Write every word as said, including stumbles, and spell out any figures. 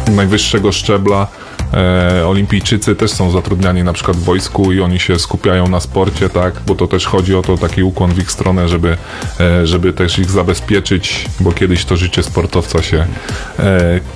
najwyższego szczebla. E, olimpijczycy też są zatrudniani na przykład w wojsku i oni się skupiają na sporcie, tak, bo to też chodzi o to, taki ukłon w ich stronę, żeby, e, żeby też ich zabezpieczyć, bo kiedyś to życie sportowca się e,